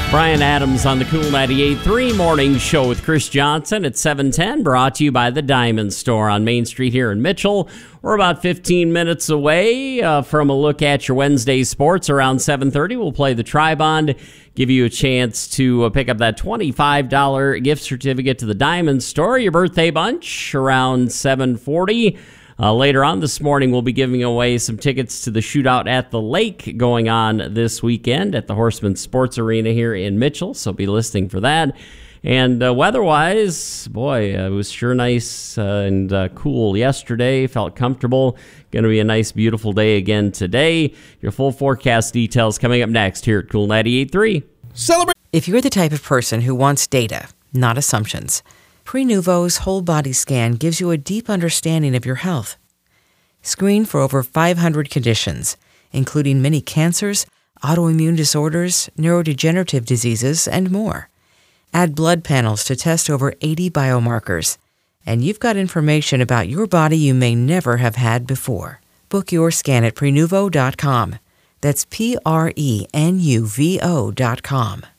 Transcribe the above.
Brian Adams on the Cool 98.3 Morning Show with Chris Johnson at 7:10, brought to you by the Diamond Store on Main Street here in Mitchell. We're about 15 minutes away from a look at your Wednesday sports. Around 7:30, we'll play the Tri-Bond, give you a chance to pick up that $25 gift certificate to the Diamond Store. Your birthday bunch around 7:40. Later on this morning, we'll be giving away some tickets to the Shootout at the Lake going on this weekend at the Horseman Sports Arena here in Mitchell, so be listening for that. And weather-wise, boy, it was sure nice and cool yesterday. Felt comfortable. Going to be a nice, beautiful day again today. Your full forecast details coming up next here at Cool 98.3. Celebrate! If you're the type of person who wants data, not assumptions, Prenuvo's whole body scan gives you a deep understanding of your health. Screen for over 500 conditions, including many cancers, autoimmune disorders, neurodegenerative diseases, and more. Add blood panels to test over 80 biomarkers, and you've got information about your body you may never have had before. Book your scan at Prenuvo.com. That's Prenuvo.com.